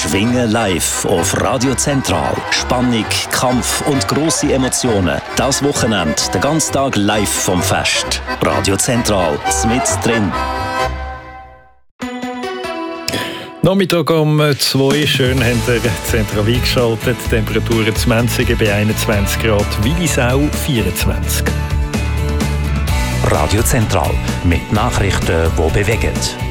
Schwingen live auf Radio Zentral. Spannung, Kampf und grosse Emotionen. Das Wochenende, den ganzen Tag live vom Fest. Radio Zentral, mit drin. Nachmittag um 2 schön haben wir Zentral eingeschaltet. Temperaturen 20 bei 21 Grad, Willisau 24. Radio Zentral mit Nachrichten, die bewegen.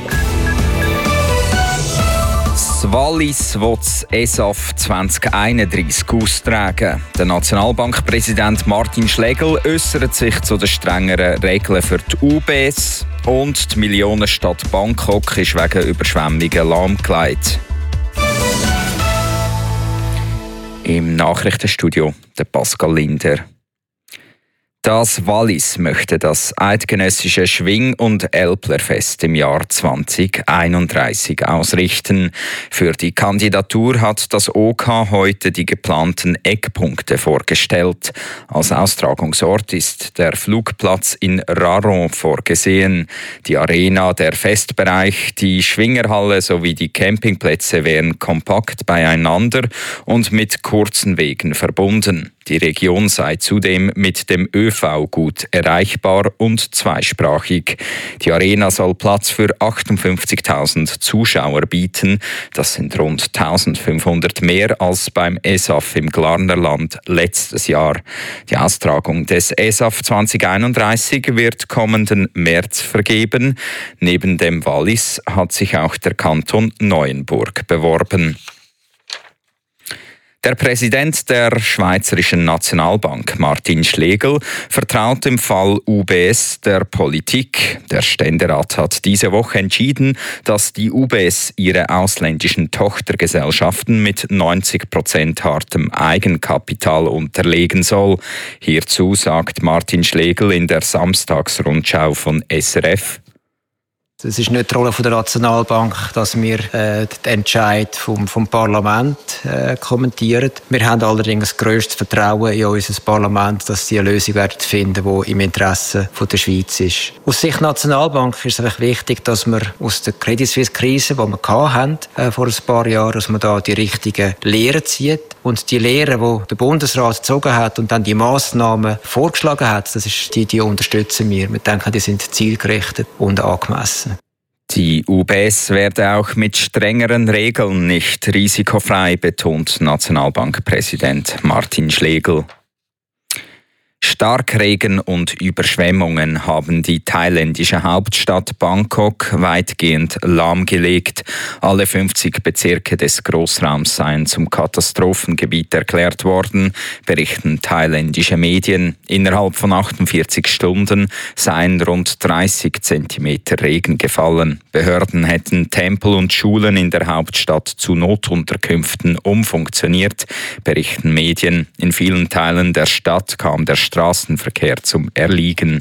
Das Wallis will das ESAF 2031 austragen. Der Nationalbankpräsident Martin Schlegel äußert sich zu den strengeren Regeln für die UBS. Und die Millionenstadt Bangkok ist wegen Überschwemmungen lahmgelegt. Im Nachrichtenstudio der Pascal Linder. Das Wallis möchte das eidgenössische Schwing- und Älplerfest im Jahr 2031 ausrichten. Für die Kandidatur hat das OK heute die geplanten Eckpunkte vorgestellt. Als Austragungsort ist der Flugplatz in Raron vorgesehen. Die Arena, der Festbereich, die Schwingerhalle sowie die Campingplätze wären kompakt beieinander und mit kurzen Wegen verbunden. Die Region sei zudem mit dem ÖV gut erreichbar und zweisprachig. Die Arena soll Platz für 58.000 Zuschauer bieten. Das sind rund 1.500 mehr als beim ESAF im Glarnerland letztes Jahr. Die Austragung des ESAF 2031 wird kommenden März vergeben. Neben dem Wallis hat sich auch der Kanton Neuenburg beworben. Der Präsident der Schweizerischen Nationalbank, Martin Schlegel, vertraut im Fall UBS der Politik. Der Ständerat hat diese Woche entschieden, dass die UBS ihre ausländischen Tochtergesellschaften mit 90% hartem Eigenkapital unterlegen soll. Hierzu sagt Martin Schlegel in der Samstagsrundschau von SRF: Es ist nicht die Rolle der Nationalbank, dass wir den Entscheid vom Parlament kommentieren. Wir haben allerdings grösstes Vertrauen in unser Parlament, dass sie eine Lösung werden finden, die im Interesse der Schweiz ist. Aus Sicht der Nationalbank ist es wichtig, dass wir aus der Credit Suisse-Krise, die wir hatten, vor ein paar Jahren, dass man da die richtigen Lehren zieht. Und die Lehren, die der Bundesrat gezogen hat und dann die Massnahmen vorgeschlagen hat, das ist die unterstützen wir. Wir denken, die sind zielgerichtet und angemessen. Die UBS werde auch mit strengeren Regeln nicht risikofrei, betont Nationalbankpräsident Martin Schlegel. Starkregen und Überschwemmungen haben die thailändische Hauptstadt Bangkok weitgehend lahmgelegt. Alle 50 Bezirke des Großraums seien zum Katastrophengebiet erklärt worden, berichten thailändische Medien. Innerhalb von 48 Stunden seien rund 30 Zentimeter Regen gefallen. Behörden hätten Tempel und Schulen in der Hauptstadt zu Notunterkünften umfunktioniert, berichten Medien. In vielen Teilen der Stadt kam der Straßenverkehr zum Erliegen.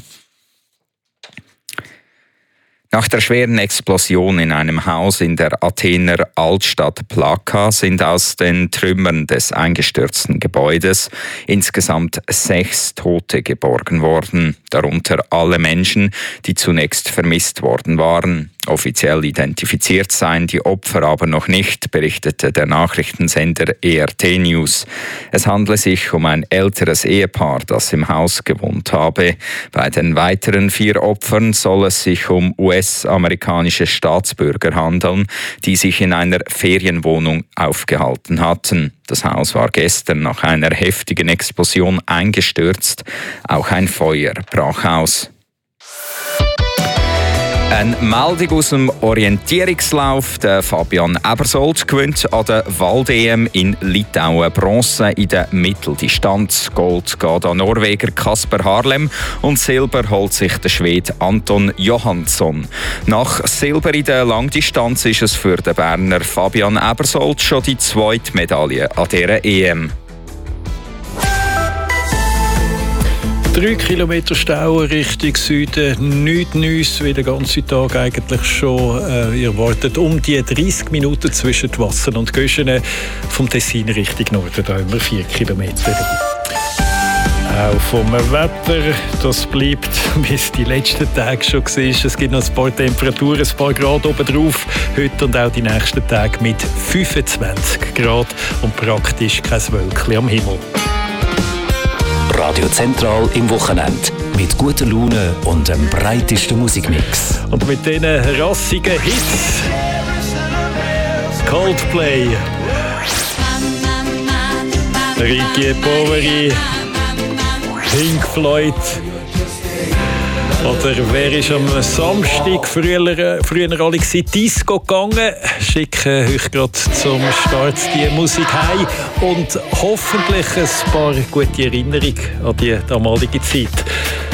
Nach der schweren Explosion in einem Haus in der Athener Altstadt Plaka sind aus den Trümmern des eingestürzten Gebäudes insgesamt 6 Tote geborgen worden, darunter alle Menschen, die zunächst vermisst worden waren. Offiziell identifiziert seien die Opfer aber noch nicht, berichtete der Nachrichtensender ERT News. Es handle sich um ein älteres Ehepaar, das im Haus gewohnt habe. Bei den weiteren 4 Opfern soll es sich um US-amerikanische Staatsbürger handeln, die sich in einer Ferienwohnung aufgehalten hatten. Das Haus war gestern nach einer heftigen Explosion eingestürzt. Auch ein Feuer brach aus. Eine Meldung aus dem Orientierungslauf. Der Fabian Ebersold gewinnt an der Wald-EM in Litauen Bronze in der Mitteldistanz. Gold geht an Norweger Kasper Harlem und Silber holt sich der Schwede Anton Johansson. Nach Silber in der Langdistanz ist es für den Berner Fabian Ebersold schon die 2. Medaille an dieser EM. 3 Kilometer Stau Richtung Süden, nichts Neues, wie den ganzen Tag eigentlich schon. Ihr wartet um die 30 Minuten zwischen Wassen und Göschene. Vom Tessin Richtung Norden, da immer 4 Kilometer. Auch vom Wetter, das bleibt, wie es die letzten Tage schon war. Es gibt noch ein paar Temperaturen, ein paar Grad oben drauf. Heute und auch die nächsten Tage mit 25 Grad und praktisch kein Wölkchen am Himmel. Radio Zentral im Wochenende. Mit guter Laune und dem breitesten Musikmix. Und mit diesen rassigen Hits Coldplay, Ricky Poveri, Pink Floyd. Oder wer ist am Samstag früher alle Disco gegangen? Schicken euch gerade zum Start die Musik heim und hoffentlich ein paar gute Erinnerungen an die damalige Zeit.